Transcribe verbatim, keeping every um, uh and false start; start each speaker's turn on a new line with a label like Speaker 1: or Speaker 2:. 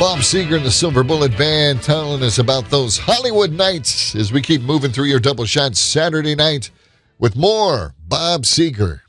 Speaker 1: Bob Seger and the Silver Bullet Band telling us about those Hollywood nights as we keep moving through your double shot Saturday night with more Bob Seger.